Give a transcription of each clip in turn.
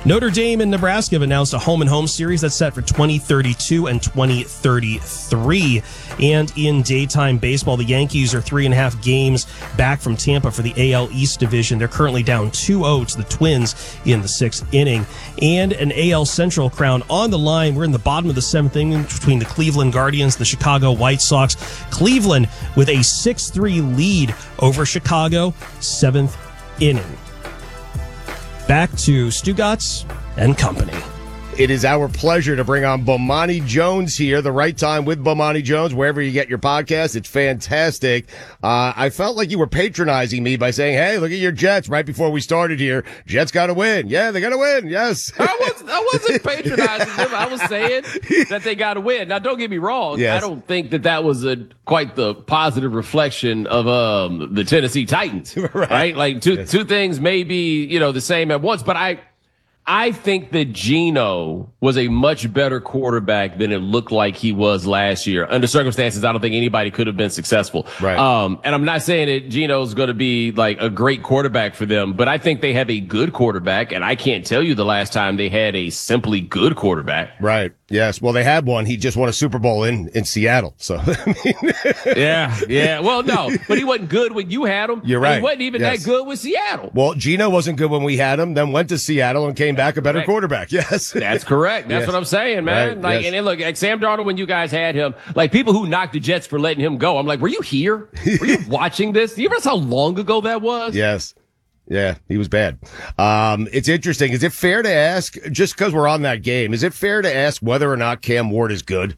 Notre Dame and Nebraska have announced a home-and-home series that's set for 2032 and 2033. And in daytime baseball, the Yankees are 3.5 games back from Tampa for the AL East division. They're currently down 2-0 to the Twins in the 6th inning. And an AL Central crown on the line. We're in the bottom of the 7th inning between the Cleveland Guardians and the Chicago White Sox. Cleveland with a 6-3 lead over Chicago, 7th inning. Back to Stugotz and company. It is our pleasure to bring on Bomani Jones here, The Right Time with Bomani Jones, wherever you get your podcast. It's fantastic. I felt like you were patronizing me by saying, hey, look at your Jets right before we started here. Jets got to win. Yeah, they got to win. Yes. I wasn't patronizing them. I was saying that they got to win. Now, don't get me wrong. Yes. I don't think that was quite the positive reflection of the Tennessee Titans, right? Like two things may be, the same at once, but I think that Geno was a much better quarterback than it looked like he was last year. Under circumstances, I don't think anybody could have been successful. Right. And I'm not saying that Geno's going to be like a great quarterback for them, but I think they have a good quarterback, and I can't tell you the last time they had a simply good quarterback. Right. Yes. Well, they had one. He just won a Super Bowl in Seattle. So, Yeah. Well, no, but he wasn't good when you had him. You're right. He wasn't even that good with Seattle. Well, Geno wasn't good when we had him, then went to Seattle and came back a better quarterback. Yes. That's correct. That's what I'm saying, man. Right. And look, like Sam Darnold, when you guys had him, like people who knocked the Jets for letting him go, I'm like, were you here? Were you watching this? Do you realize how long ago that was? Yes. Yeah, he was bad. It's interesting. Is it fair to ask, just because we're on that game, is it fair to ask whether or not Cam Ward is good?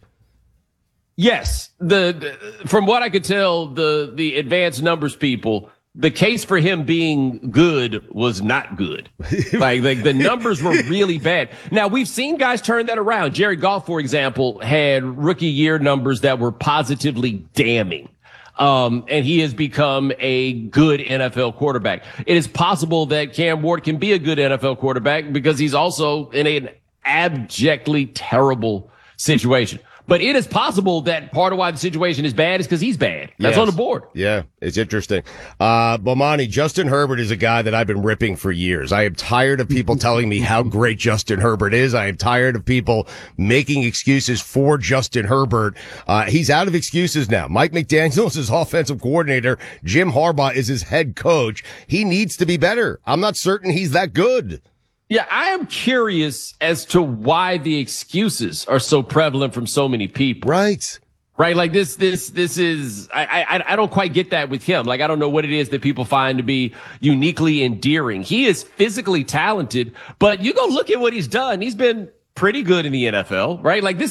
Yes. From what I could tell, the advanced numbers people, the case for him being good was not good. like the numbers were really bad. Now, we've seen guys turn that around. Jared Goff, for example, had rookie year numbers that were positively damning. And he has become a good NFL quarterback. It is possible that Cam Ward can be a good NFL quarterback because he's also in an abjectly terrible situation. But it is possible that part of why the situation is bad is because he's bad. That's on the board. Yeah, it's interesting. Bomani, Justin Herbert is a guy that I've been ripping for years. I am tired of people telling me how great Justin Herbert is. I am tired of people making excuses for Justin Herbert. He's out of excuses now. Mike McDaniel is his offensive coordinator. Jim Harbaugh is his head coach. He needs to be better. I'm not certain he's that good. Yeah, I am curious as to why the excuses are so prevalent from so many people. Right. Like this is, I don't quite get that with him. Like, I don't know what it is that people find to be uniquely endearing. He is physically talented, but you go look at what he's done. He's been pretty good in the NFL, right? Like,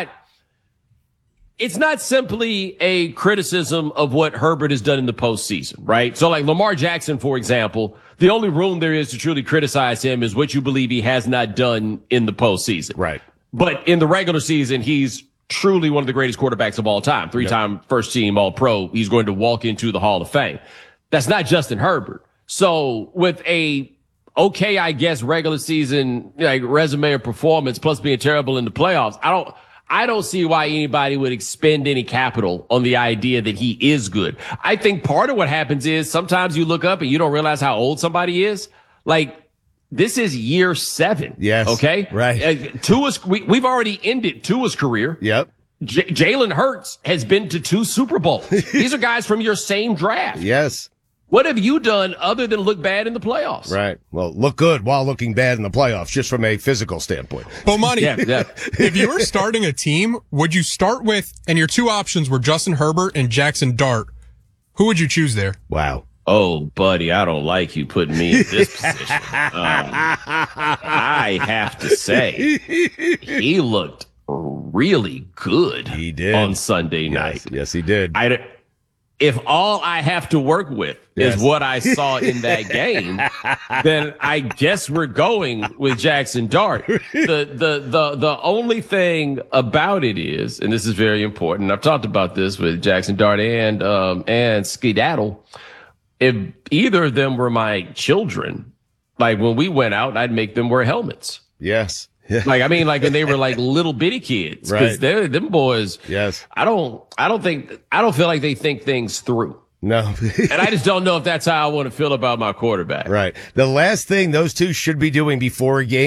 it's not simply a criticism of what Herbert has done in the postseason, right? So like Lamar Jackson, for example, the only room there is to truly criticize him is what you believe he has not done in the postseason. Right. But in the regular season, he's truly one of the greatest quarterbacks of all time. 3-time first team All-Pro. He's going to walk into the Hall of Fame. That's not Justin Herbert. So with I guess, regular season, like resume or performance plus being terrible in the playoffs, I don't see why anybody would expend any capital on the idea that he is good. I think part of what happens is sometimes you look up and you don't realize how old somebody is. Like, this is year 7. Yes. Okay. Right. We've already ended Tua's career. Yep. Jalen Hurts has been to 2 Super Bowls. These are guys from your same draft. Yes. What have you done other than look bad in the playoffs? Right. Well, look good while looking bad in the playoffs, just from a physical standpoint. Bomani, yeah. If you were starting a team, would you start with, and your 2 options were Justin Herbert and Jackson Dart, who would you choose there? Wow. Oh, buddy, I don't like you putting me in this position. I have to say, he looked really good. He did. On Sunday night. Yes, he did. If all I have to work with is what I saw in that game, then I guess we're going with Jackson Dart. The only thing about it is, and this is very important, I've talked about this with Jackson Dart and Skedaddle. If either of them were my children, like when we went out, I'd make them wear helmets. Yes. Yeah. Like when they were like little bitty kids, because them boys. Yes. I don't feel like they think things through. No. And I just don't know if that's how I want to feel about my quarterback. Right. The last thing those two should be doing before a game